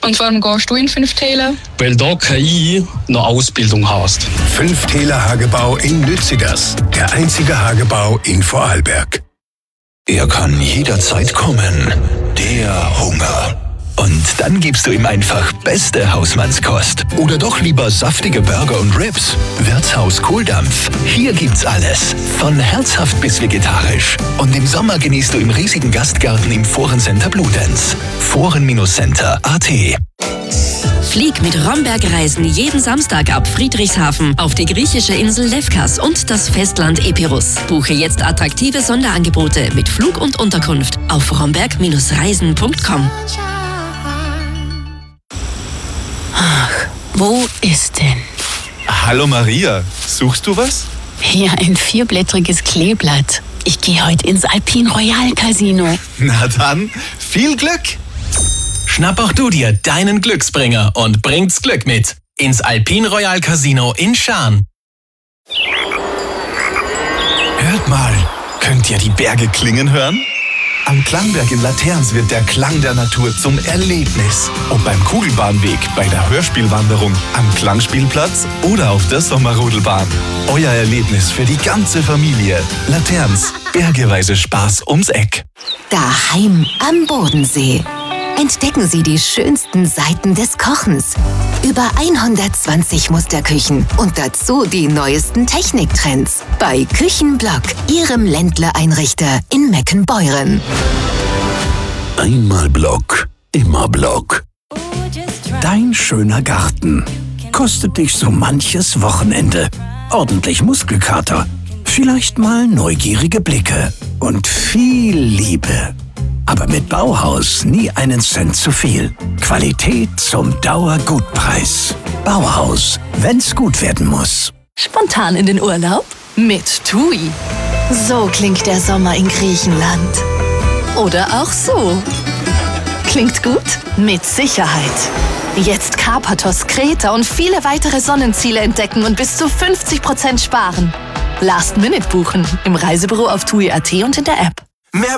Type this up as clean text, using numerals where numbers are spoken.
Und warum gehst du in 5 Täler? Weil da KI eine Ausbildung hast. 5 Täler Hagebau in Lützigers. Der einzige Hagebau in Vorarlberg. Er kann jederzeit kommen. Der Hunger. Und dann gibst du ihm einfach beste Hausmannskost. Oder doch lieber saftige Burger und Ribs. Wirtshaus Kohldampf. Hier gibt's alles. Von herzhaft bis vegetarisch. Und im Sommer genießt du im riesigen Gastgarten im Forencenter Bludenz. Foren-Center.at. Flieg mit Romberg-Reisen jeden Samstag ab Friedrichshafen auf die griechische Insel Lefkas und das Festland Epirus. Buche jetzt attraktive Sonderangebote mit Flug und Unterkunft auf romberg-reisen.com. Ach, wo ist denn? Hallo Maria, suchst du was? Hier ein 4-blättriges Kleeblatt. Ich gehe heute ins Alpine Royal Casino. Na dann, viel Glück! Schnapp auch du dir deinen Glücksbringer und bringt's Glück mit ins Alpine Royal Casino in Schaan. Hört mal, könnt ihr die Berge klingen hören? Am Klangberg in Laterns wird der Klang der Natur zum Erlebnis. Ob beim Kugelbahnweg, bei der Hörspielwanderung, am Klangspielplatz oder auf der Sommerrodelbahn. Euer Erlebnis für die ganze Familie. Laterns, bergeweise Spaß ums Eck. Daheim am Bodensee. Entdecken Sie die schönsten Seiten des Kochens. Über 120 Musterküchen und dazu die neuesten Techniktrends. Bei Küchenblock, Ihrem Ländler-Einrichter in Meckenbeuren. Einmal Block, immer Block. Dein schöner Garten kostet dich so manches Wochenende. Ordentlich Muskelkater, vielleicht mal neugierige Blicke und viel Liebe. Aber mit Bauhaus nie einen Cent zu viel. Qualität zum Dauergutpreis. Bauhaus, wenn's gut werden muss. Spontan in den Urlaub? Mit TUI. So klingt der Sommer in Griechenland. Oder auch so. Klingt gut? Mit Sicherheit. Jetzt Karpathos, Kreta und viele weitere Sonnenziele entdecken und bis zu 50% sparen. Last Minute buchen im Reisebüro auf TUI.at und in der App. Mehr